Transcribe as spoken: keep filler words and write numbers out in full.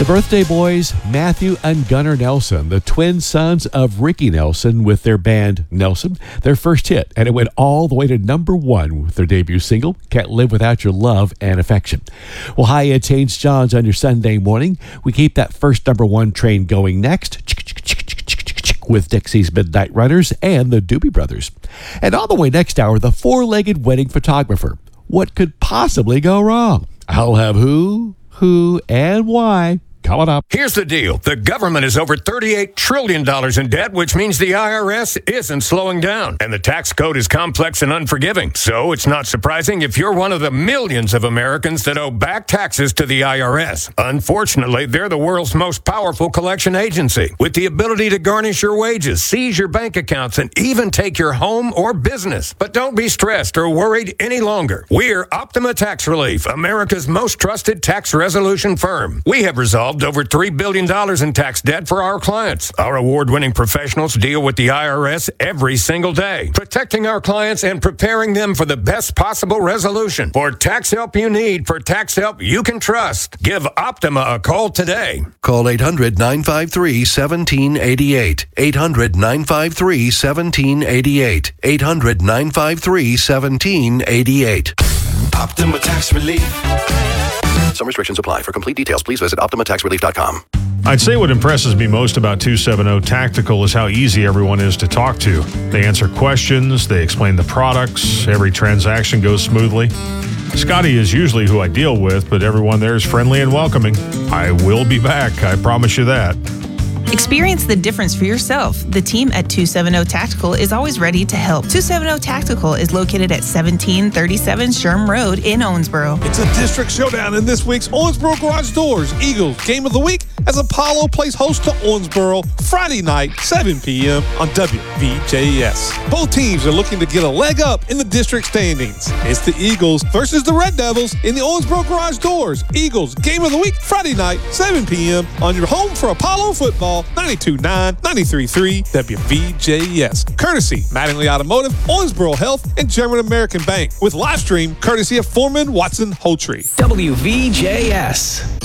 The birthday boys, Matthew and Gunnar Nelson, the twin sons of Ricky Nelson with their band Nelson, their first hit, and it went all the way to number one with their debut single, Can't Live Without Your Love and Affection. Well, hi, it's Saint John's on your Sunday morning. We keep that first number one train going next with Dixie's Midnight Runners and the Doobie Brothers. And on the way next hour, the four-legged wedding photographer. What could possibly go wrong? I'll have who, who, and why coming up. Here's the deal. The government is over thirty-eight trillion dollars in debt, which means the I R S isn't slowing down. And the tax code is complex and unforgiving. So it's not surprising if you're one of the millions of Americans that owe back taxes to the I R S. Unfortunately, they're the world's most powerful collection agency, with the ability to garnish your wages, seize your bank accounts, and even take your home or business. But don't be stressed or worried any longer. We're Optima Tax Relief, America's most trusted tax resolution firm. We have resolved over three billion dollars in tax debt for our clients. Our award-winning professionals deal with the I R S every single day, protecting our clients and preparing them for the best possible resolution. For tax help you need, for tax help you can trust, give Optima a call today. Call eight hundred, nine five three, one seven eight eight. eight hundred, nine five three, one seven eight eight. eight hundred, nine five three, one seven eight eight. Optima Tax Relief. Some restrictions apply. For complete details, please visit optima tax relief dot com. I'd say what impresses me most about two seventy Tactical is how easy everyone is to talk to. They answer questions, they explain the products, every transaction goes smoothly. Scotty is usually who I deal with, but everyone there is friendly and welcoming. I will be back, I promise you that. Experience the difference for yourself. The team at two seventy Tactical is always ready to help. two seventy Tactical is located at seventeen thirty-seven Sherm Road in Owensboro. It's a district showdown in this week's Owensboro Garage Doors Eagles Game of the Week as Apollo plays host to Owensboro Friday night, seven p.m. on W V J S. Both teams are looking to get a leg up in the district standings. It's the Eagles versus the Red Devils in the Owensboro Garage Doors Eagles Game of the Week Friday night, seven p.m. on your home for Apollo football, ninety-two point nine, ninety-three point three W V J S. Courtesy Mattingly Automotive, Owensboro Health, and German American Bank. With live stream courtesy of Foreman Watson Holtree. W V J S.